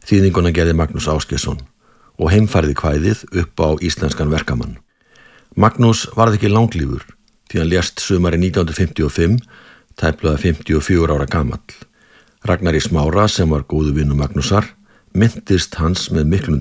Þýðinguna gerði Magnús Ásgeirsson og heimfærði kvæðið upp á íslenskan verkamann. Magnús varð ekki langlífur því hann lést sumarið 1955, tæplega 54 ára gamall. Ragnar í Smára, sem var góðu vinur Magnúsar, minntist hans með miklum